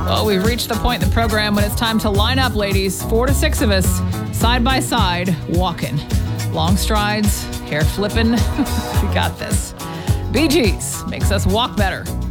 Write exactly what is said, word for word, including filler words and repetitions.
Well, we've reached the point in the program when it's time to line up, ladies. Four to six of us, side by side, walking. Long strides, hair flipping. We got this. Bee Gees makes us walk better.